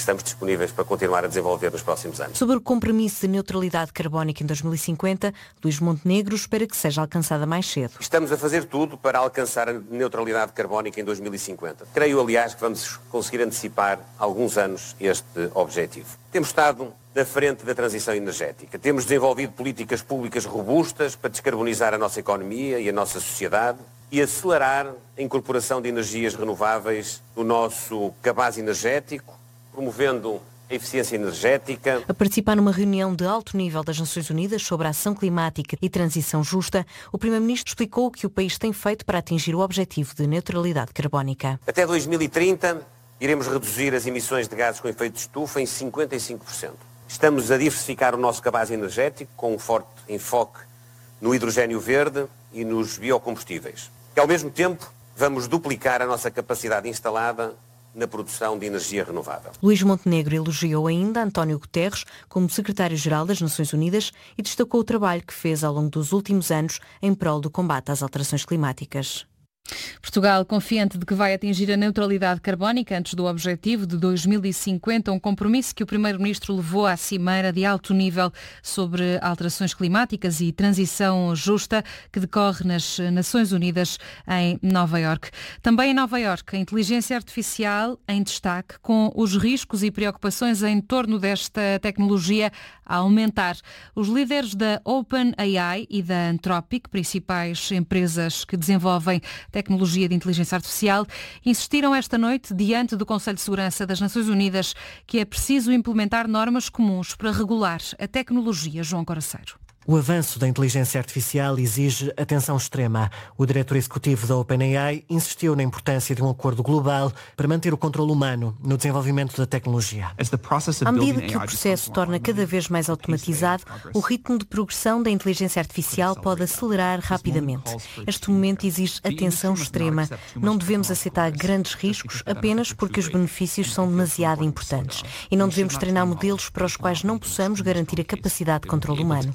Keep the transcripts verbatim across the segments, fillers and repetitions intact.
estamos disponíveis para continuar a desenvolver nos próximos anos. Sobre o compromisso de neutralidade carbónica em dois mil e cinquenta, Luís Montenegro espera que seja alcançada mais cedo. Estamos a fazer tudo para alcançar a neutralidade carbónica em dois mil e cinquenta. Creio, aliás, que vamos conseguir antecipar alguns anos este objetivo. Temos estado na frente da transição energética. Temos desenvolvido políticas públicas robustas para descarbonizar a nossa economia e a nossa sociedade e acelerar a incorporação de energias renováveis no nosso cabaz energético, promovendo a eficiência energética. A participar numa reunião de alto nível das Nações Unidas sobre a ação climática e transição justa, o Primeiro-Ministro explicou o que o país tem feito para atingir o objetivo de neutralidade carbónica. Até dois mil e trinta, iremos reduzir as emissões de gases com efeito de estufa em cinquenta e cinco por cento. Estamos a diversificar o nosso cabaz energético com um forte enfoque no hidrogênio verde e nos biocombustíveis. E, ao mesmo tempo, vamos duplicar a nossa capacidade instalada na produção de energia renovável. Luís Montenegro elogiou ainda António Guterres como secretário-geral das Nações Unidas e destacou o trabalho que fez ao longo dos últimos anos em prol do combate às alterações climáticas. Portugal, confiante de que vai atingir a neutralidade carbónica antes do objetivo de dois mil e cinquenta, um compromisso que o Primeiro-Ministro levou à cimeira de alto nível sobre alterações climáticas e transição justa que decorre nas Nações Unidas em Nova Iorque. Também em Nova Iorque, a inteligência artificial em destaque, com os riscos e preocupações em torno desta tecnologia a aumentar. Os líderes da OpenAI e da Anthropic, principais empresas que desenvolvem tecnologia de inteligência artificial, insistiram esta noite diante do Conselho de Segurança das Nações Unidas que é preciso implementar normas comuns para regular a tecnologia. João Coraceiro. O avanço da inteligência artificial exige atenção extrema. O diretor executivo da OpenAI insistiu na importância de um acordo global para manter o controle humano no desenvolvimento da tecnologia. À medida que o processo se torna cada vez mais automatizado, o ritmo de progressão da inteligência artificial pode acelerar rapidamente. Este momento exige atenção extrema. Não devemos aceitar grandes riscos apenas porque os benefícios são demasiado importantes. E não devemos treinar modelos para os quais não possamos garantir a capacidade de controle humano.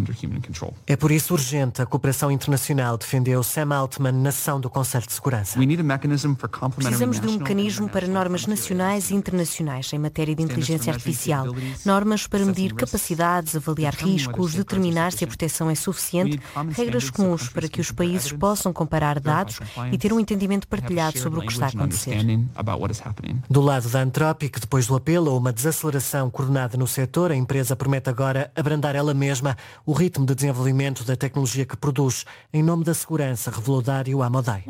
É por isso urgente a cooperação internacional, defendeu Sam Altman na sessão do Conselho de Segurança. Precisamos de um mecanismo para normas nacionais e internacionais em matéria de inteligência artificial. Normas para medir capacidades, avaliar riscos, determinar se a proteção é suficiente, regras comuns para que os países possam comparar dados e ter um entendimento partilhado sobre o que está a acontecer. Do lado da Anthropic, depois do apelo a uma desaceleração coordenada no setor, a empresa promete agora abrandar ela mesma o ritmo de desenvolvimento da tecnologia que produz, em nome da segurança, revelou Dario Amodei.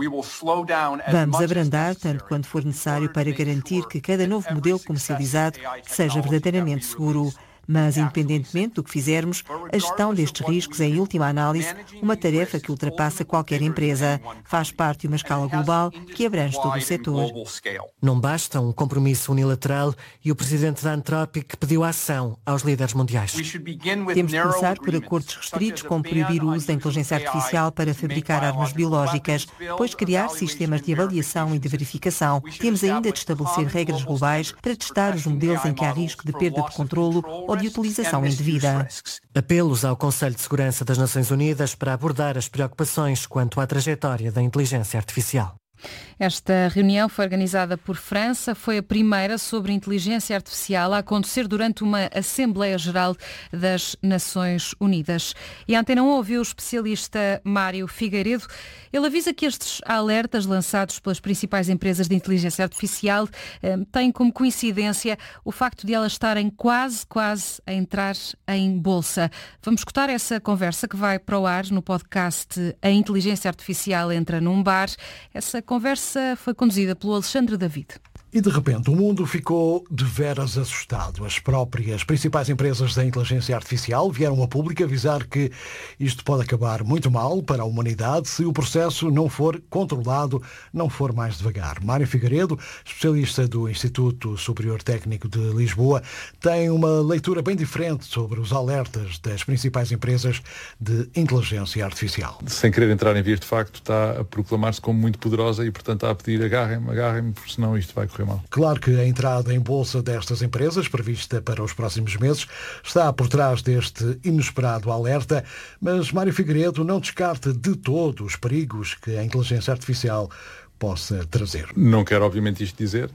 Vamos abrandar tanto quanto for necessário para garantir que cada novo modelo comercializado seja verdadeiramente seguro. Mas, independentemente do que fizermos, a gestão destes riscos é, em última análise, uma tarefa que ultrapassa qualquer empresa. Faz parte de uma escala global que abrange todo o setor. Não basta um compromisso unilateral e o presidente da Anthropic pediu ação aos líderes mundiais. Temos de começar por acordos restritos, como proibir o uso da inteligência artificial para fabricar armas biológicas, depois criar sistemas de avaliação e de verificação. Temos ainda de estabelecer regras globais para testar os modelos em que há risco de perda de controlo ou de utilização indevida. Apelos ao Conselho de Segurança das Nações Unidas para abordar as preocupações quanto à trajetória da inteligência artificial. Esta reunião foi organizada por França, foi a primeira sobre inteligência artificial a acontecer durante uma Assembleia Geral das Nações Unidas. E a Antena um ouviu o especialista Mário Figueiredo. Ele avisa que estes alertas lançados pelas principais empresas de inteligência artificial eh, têm como coincidência o facto de elas estarem quase, quase a entrar em bolsa. Vamos escutar essa conversa que vai para o ar no podcast A Inteligência Artificial Entra num Bar. Essa conversa foi conduzida pelo Alexandre David. E de repente o mundo ficou de veras assustado. As próprias principais empresas da inteligência artificial vieram a público avisar que isto pode acabar muito mal para a humanidade se o processo não for controlado, não for mais devagar. Mário Figueiredo, especialista do Instituto Superior Técnico de Lisboa, tem uma leitura bem diferente sobre os alertas das principais empresas de inteligência artificial. Sem querer entrar em vias de facto, está a proclamar-se como muito poderosa e, portanto, está a pedir agarrem-me, agarrem-me, porque senão isto vai correr mal. Claro que a entrada em bolsa destas empresas, prevista para os próximos meses, está por trás deste inesperado alerta, mas Mário Figueiredo não descarta de todo os perigos que a inteligência artificial possa trazer. Não quero, obviamente, isto dizer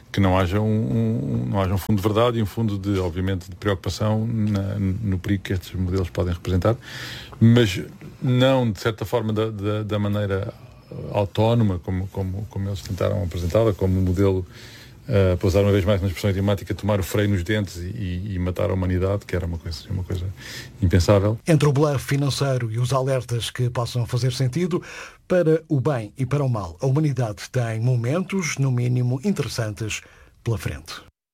que não haja um, um, não haja um fundo de verdade e um fundo, de, obviamente, de preocupação na, no perigo que estes modelos podem representar, mas não, de certa forma, da, da, da maneira autónoma, como, como, como eles tentaram apresentá-la, como um modelo, uh, para usar uma vez mais na expressão idiomática, tomar o freio nos dentes e, e matar a humanidade, que era uma coisa, uma coisa impensável. Entre o bluff financeiro e os alertas que possam fazer sentido, para o bem e para o mal, a humanidade tem momentos, no mínimo, interessantes pela frente.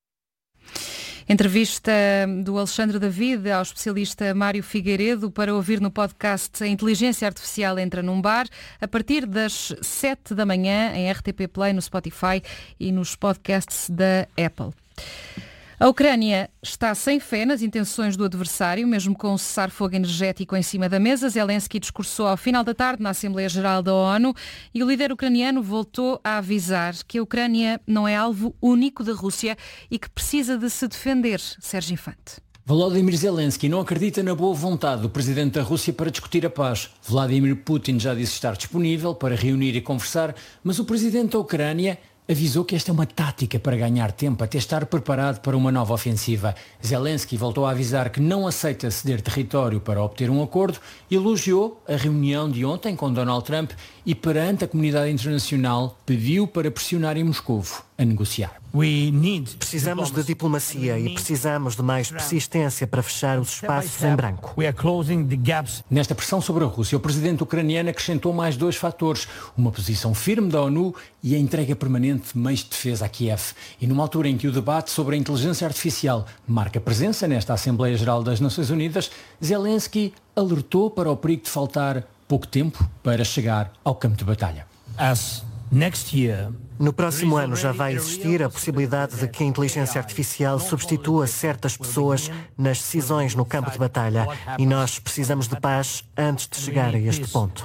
Entrevista do Alexandre David ao especialista Mário Figueiredo para ouvir no podcast A Inteligência Artificial Entra num Bar, a partir das sete da manhã em R T P Play, no Spotify e nos podcasts da Apple. A Ucrânia está sem fé nas intenções do adversário, mesmo com um cessar-fogo energético em cima da mesa. Zelensky discursou ao final da tarde na Assembleia Geral da ONU e o líder ucraniano voltou a avisar que a Ucrânia não é alvo único da Rússia e que precisa de se defender. Sérgio Infante. Volodymyr Zelensky não acredita na boa vontade do presidente da Rússia para discutir a paz. Vladimir Putin já disse estar disponível para reunir e conversar, mas o presidente da Ucrânia avisou que esta é uma tática para ganhar tempo até estar preparado para uma nova ofensiva. Zelensky voltou a avisar que não aceita ceder território para obter um acordo e elogiou a reunião de ontem com Donald Trump e, perante a comunidade internacional, pediu para pressionar em Moscovo a negociar. Precisamos de diplomacia e precisamos de mais persistência para fechar os espaços em branco. Nesta pressão sobre a Rússia, o presidente ucraniano acrescentou mais dois fatores: uma posição firme da ONU e a entrega permanente de meios de defesa a Kiev. E numa altura em que o debate sobre a inteligência artificial marca presença nesta Assembleia Geral das Nações Unidas, Zelensky alertou para o perigo de faltar pouco tempo para chegar ao campo de batalha. As next year, no próximo ano já vai existir a possibilidade de que a inteligência artificial substitua certas pessoas nas decisões no campo de batalha. E nós precisamos de paz antes de chegar a este ponto.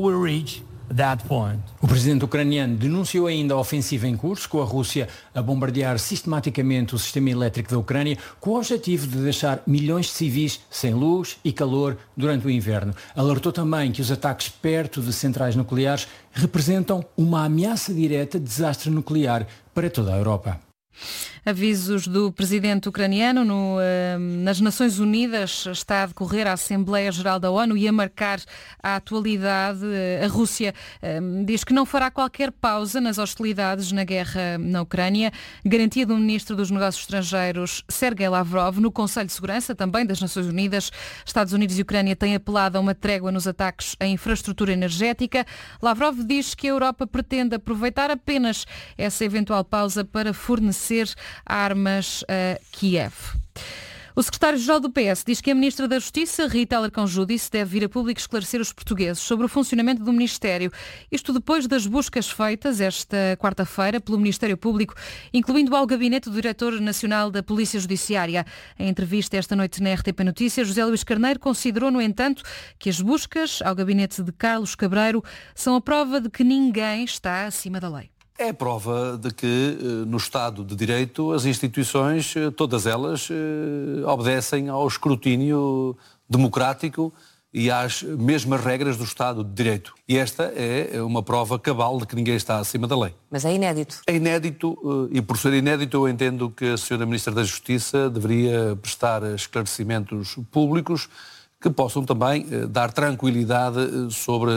O presidente ucraniano denunciou ainda a ofensiva em curso, com a Rússia a bombardear sistematicamente o sistema elétrico da Ucrânia, com o objetivo de deixar milhões de civis sem luz e calor durante o inverno. Alertou também que os ataques perto de centrais nucleares representam uma ameaça direta de desastre nuclear para toda a Europa. Avisos do presidente ucraniano no, nas Nações Unidas. Está a decorrer a Assembleia Geral da ONU e a marcar a atualidade. A Rússia diz que não fará qualquer pausa nas hostilidades na guerra na Ucrânia. Garantia do ministro dos Negócios Estrangeiros, Sergei Lavrov, no Conselho de Segurança também das Nações Unidas. Estados Unidos e Ucrânia têm apelado a uma trégua nos ataques à infraestrutura energética. Lavrov diz que a Europa pretende aproveitar apenas essa eventual pausa para fornecer armas a Kiev. O secretário-geral do P S diz que a ministra da Justiça, Rita Alarcão-Judice, deve vir a público esclarecer os portugueses sobre o funcionamento do Ministério. Isto depois das buscas feitas esta quarta-feira pelo Ministério Público, incluindo ao gabinete do Diretor Nacional da Polícia Judiciária. Em entrevista esta noite na R T P Notícias, José Luís Carneiro considerou, no entanto, que as buscas ao gabinete de Carlos Cabreiro são a prova de que ninguém está acima da lei. É a prova de que, no Estado de Direito, as instituições, todas elas, obedecem ao escrutínio democrático e às mesmas regras do Estado de Direito. E esta é uma prova cabal de que ninguém está acima da lei. Mas é inédito. É inédito, e por ser inédito eu entendo que a senhora Ministra da Justiça deveria prestar esclarecimentos públicos que possam também dar tranquilidade sobre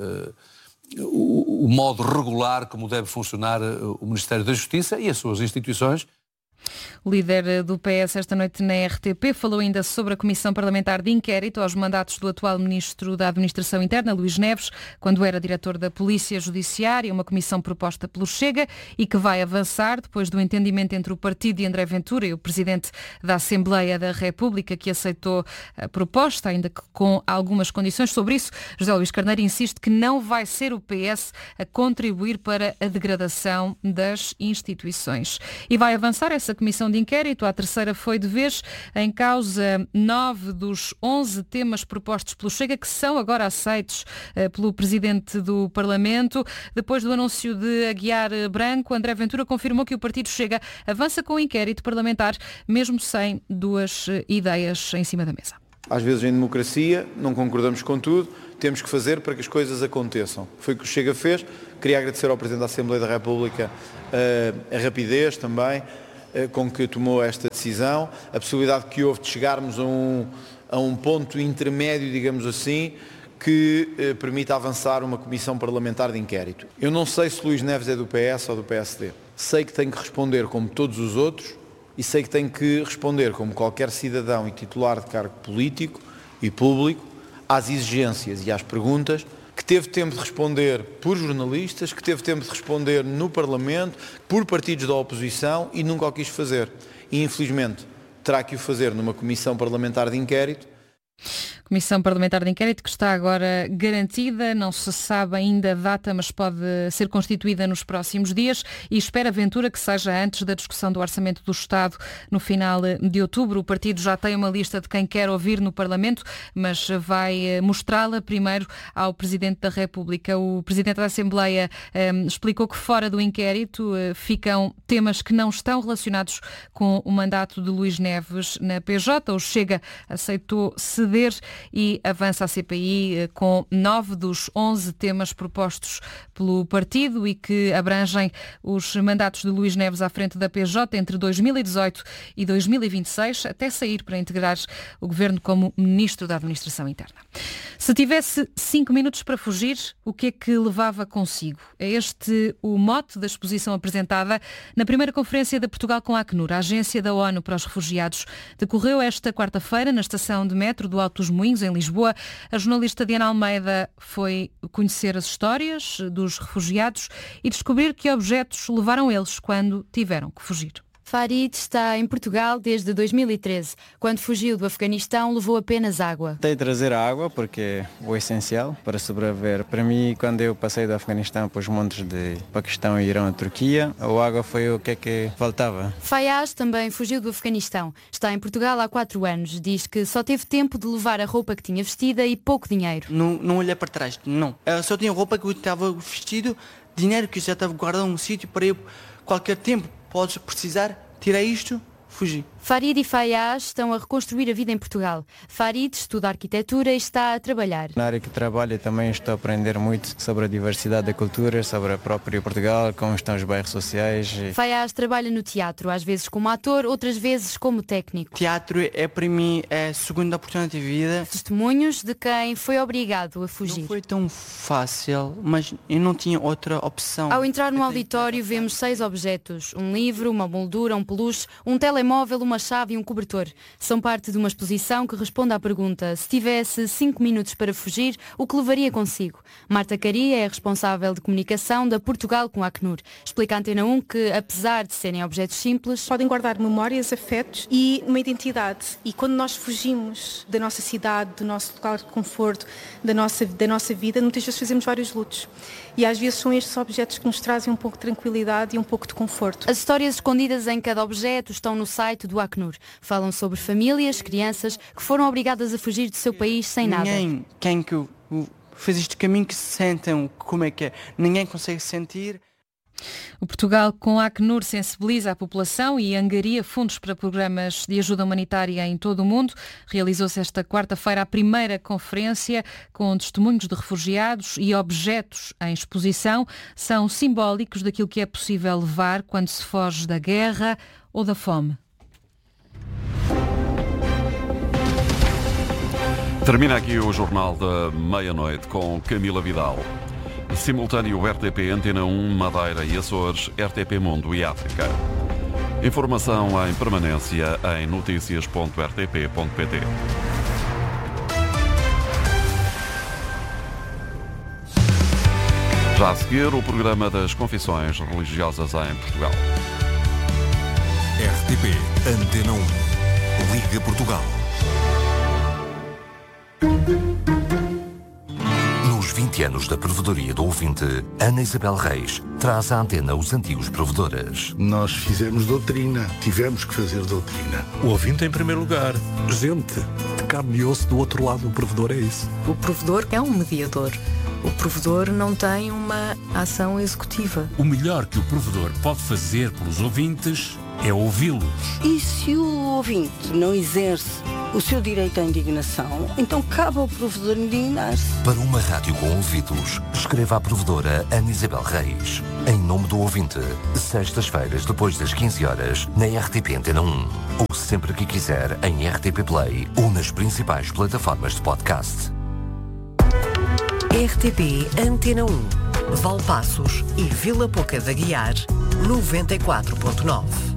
o, o modo regular como deve funcionar o Ministério da Justiça e as suas instituições. O líder do P S esta noite na R T P falou ainda sobre a Comissão Parlamentar de Inquérito aos mandatos do atual Ministro da Administração Interna, Luís Neves, quando era diretor da Polícia Judiciária, uma comissão proposta pelo Chega e que vai avançar depois do entendimento entre o partido de André Ventura e o Presidente da Assembleia da República, que aceitou a proposta, ainda que com algumas condições. Sobre isso, José Luís Carneiro insiste que não vai ser o P S a contribuir para a degradação das instituições. E vai avançar essa comissão de inquérito. A terceira foi de vez. Em causa nove dos onze temas propostos pelo Chega, que são agora aceitos uh, pelo Presidente do Parlamento. Depois do anúncio de Aguiar Branco, André Ventura confirmou que o Partido Chega avança com o inquérito parlamentar, mesmo sem duas uh, ideias em cima da mesa. Às vezes em democracia não concordamos com tudo, temos que fazer para que as coisas aconteçam. Foi o que o Chega fez. Queria agradecer ao Presidente da Assembleia da República uh, a rapidez também uh, com que tomou esta decisão, a possibilidade que houve de chegarmos a um, a um ponto intermédio, digamos assim, que uh, permita avançar uma comissão parlamentar de inquérito. Eu não sei se Luís Neves é do P S ou do P S D. Sei que tem que responder como todos os outros e sei que tem que responder como qualquer cidadão e titular de cargo político e público às exigências e às perguntas, que teve tempo de responder por jornalistas, que teve tempo de responder no Parlamento, por partidos da oposição e nunca o quis fazer. E infelizmente terá que o fazer numa comissão parlamentar de inquérito. Comissão Parlamentar de Inquérito que está agora garantida, não se sabe ainda a data, mas pode ser constituída nos próximos dias e espera Ventura que seja antes da discussão do Orçamento do Estado no final de outubro. O partido já tem uma lista de quem quer ouvir no Parlamento, mas vai mostrá-la primeiro ao Presidente da República. O Presidente da Assembleia eh, explicou que fora do inquérito eh, ficam temas que não estão relacionados com o mandato de Luís Neves na P J. O Chega aceitou ceder e avança a C P I com nove dos onze temas propostos pelo partido e que abrangem os mandatos de Luís Neves à frente da P J entre dois mil e dezoito e dois mil e vinte e seis, até sair para integrar o governo como Ministro da Administração Interna. Se tivesse cinco minutos para fugir, o que é que levava consigo? É este o mote da exposição apresentada na primeira conferência de Portugal com a Acnur, a Agência da ONU para os Refugiados. Decorreu esta quarta-feira na estação de metro do Alto dos Moinhos, em Lisboa. A jornalista Diana Almeida foi conhecer as histórias dos refugiados e descobrir que objetos levaram eles quando tiveram que fugir. Farid está em Portugal desde dois mil e treze. Quando fugiu do Afeganistão, levou apenas água. Tentei trazer a água porque é o essencial para sobreviver. Para mim, quando eu passei do Afeganistão para os montes de Paquistão, Irão e Turquia, a água foi o que é que faltava. Fayaz também fugiu do Afeganistão. Está em Portugal há quatro anos. Diz que só teve tempo de levar a roupa que tinha vestida e pouco dinheiro. Não, não olhei para trás, não. Eu só tinha roupa que eu estava vestido, dinheiro que já estava guardado num sítio para eu, qualquer tempo, podes precisar, tirei isto, fugi. Farid e Fayaz estão a reconstruir a vida em Portugal. Farid estuda arquitetura e está a trabalhar. Na área que trabalho também estou a aprender muito sobre a diversidade da cultura, sobre a própria Portugal, como estão os bairros sociais. Fayaz trabalha no teatro, às vezes como ator, outras vezes como técnico. Teatro é para mim a segunda oportunidade de vida. Testemunhos de quem foi obrigado a fugir. Não foi tão fácil, mas eu não tinha outra opção. Ao entrar no auditório vemos seis objetos. Um livro, uma moldura, um peluche, um telemóvel, uma chave e um cobertor. São parte de uma exposição que responde à pergunta: se tivesse cinco minutos para fugir, o que levaria consigo? Marta Caria é a responsável de comunicação da Portugal com a Acnur. Explica à Antena um que, apesar de serem objetos simples, podem guardar memórias, afetos e uma identidade. E quando nós fugimos da nossa cidade, do nosso local de conforto, da nossa, da nossa vida, muitas vezes fazemos vários lutos. E às vezes são estes objetos que nos trazem um pouco de tranquilidade e um pouco de conforto. As histórias escondidas em cada objeto estão no site do Acnur. Falam sobre famílias, crianças que foram obrigadas a fugir do seu país sem nada. Ninguém quem que fez este caminho que se sentem como é que é. Ninguém consegue sentir. O Portugal com a Acnur sensibiliza a população e angaria fundos para programas de ajuda humanitária em todo o mundo. Realizou-se esta quarta-feira a primeira conferência com testemunhos de refugiados e objetos em exposição. São simbólicos daquilo que é possível levar quando se foge da guerra ou da fome. Termina aqui o Jornal da Meia-Noite com Camila Vidal. Simultâneo R T P Antena um, Madeira e Açores, R T P Mundo e África. Informação em permanência em notícias ponto r t p ponto p t. Já a seguir, o programa das confissões religiosas em Portugal. R T P Antena um. Liga Portugal. Nos vinte anos da Provedoria do Ouvinte, Ana Isabel Reis traz à antena os antigos provedores. Nós fizemos doutrina, tivemos que fazer doutrina. O ouvinte em primeiro lugar. Gente de carne e osso do outro lado, o provedor é isso. O provedor é um mediador. O provedor não tem uma ação executiva. O melhor que o provedor pode fazer pelos ouvintes é ouvi-los. E se o ouvinte não exerce o seu direito à indignação, então cabe ao provedor indignar-se. Para uma rádio com ouvidos, escreva à provedora Ana Isabel Reis. Em nome do ouvinte, sextas-feiras depois das quinze horas, na R T P Antena um. Ou sempre que quiser, em R T P Play ou nas principais plataformas de podcast. R T P Antena um. Valpaços e Vila Pouca da Guiar, noventa e quatro ponto nove.